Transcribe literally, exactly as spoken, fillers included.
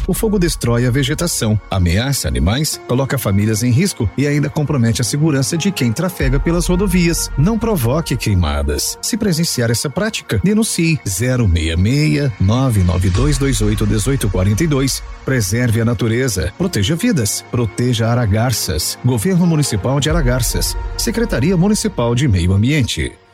O fogo destrói a vegetação, ameaça animais, coloca famílias em risco e ainda compromete a segurança de quem trafega pelas rodovias. Não provoque queimadas. Se presenciar essa prática, denuncie zero seis seis, nove nove dois dois oito, um oito quatro dois. Preserve a natureza, proteja vidas, proteja Aragarças. Governo Municipal de Aragarças, Secretaria Municipal de Meio Ambiente.